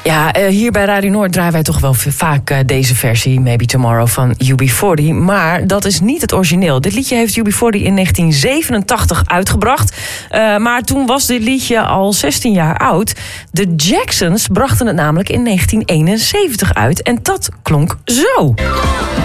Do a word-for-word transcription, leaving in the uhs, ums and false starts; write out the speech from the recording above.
Ja, uh, hier bij Radio Noord draaien wij toch wel vaak uh, deze versie, Maybe Tomorrow, van U B forty. Maar dat is niet het origineel. Dit liedje heeft U B forty in negentien zevenentachtig uitgebracht. Uh, maar toen was dit liedje al zestien jaar oud. De Jacksons brachten het namelijk in negentien eenenzeventig uit. En dat klonk zo.